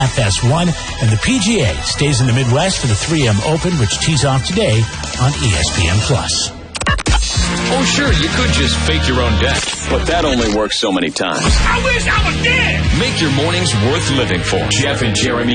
FS1, and the PGA stays in the Midwest for the 3M Open, which tees off today on ESPN+. Oh, sure, you could just fake your own death, but that only works so many times. I wish I was dead! Make your mornings worth living for. Jeff and Jeremy